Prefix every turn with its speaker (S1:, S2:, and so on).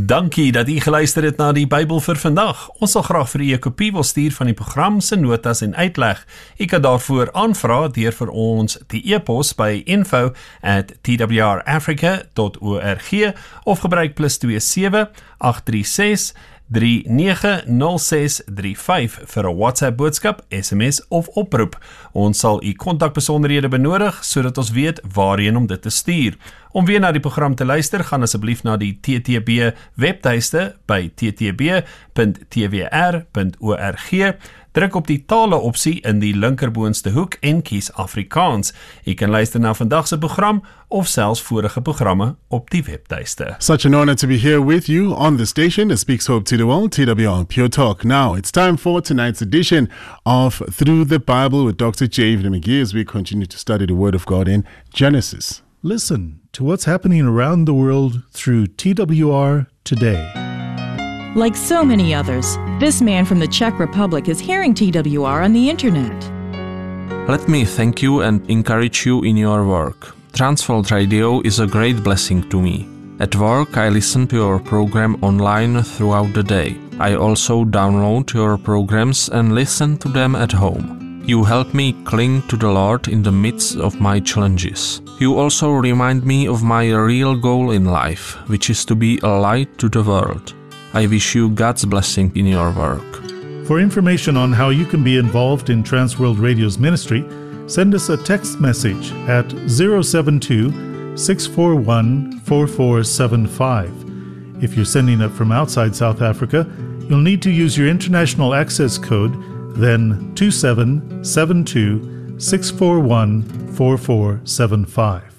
S1: Dankie dat u geluister het na die Bybel vir vandag. Ons sal graag vir u 'n kopie wil stuur van die program se notas en uitleg. U kan daarvoor aanvra deur vir ons die e-pos by info@twrafrica.org of gebruik +27 836 390635 vir 'n WhatsApp boodskap, SMS of oproep. Ons sal u kontakbesonderhede benodig sodat ons weet waarheen om dit te stuur. Om weer na die program te luister, gaan asseblief na die TTB webtuiste by ttb.twr.org. Druk op die tale opsie in die linkerboonste hoek en kies Afrikaans. U kan luister na vandag se program of selfs vorige programme op die webtuiste.
S2: Such an honor to be here with you on the station that speaks hope to the world, TWR Pure Talk. Now, it's time for tonight's edition of Through the Bible with Dr. J. McGee as we continue to study the Word of God in Genesis.
S3: Listen to what's happening around the world through TWR Today.
S4: Like so many others, this man from the Czech Republic is hearing TWR on the internet.
S5: Let me thank you and encourage you in your work. Transworld Radio is a great blessing to me. At work, I listen to your program online throughout the day. I also download your programs and listen to them at home. You help me cling to the Lord in the midst of my challenges. You also remind me of my real goal in life, which is to be a light to the world. I wish you God's blessing in your work.
S3: For information on how you can be involved in Transworld Radio's ministry, send us a text message at 072-641-4475. If you're sending it from outside South Africa, you'll need to use your international access code, then 2772-641-4475.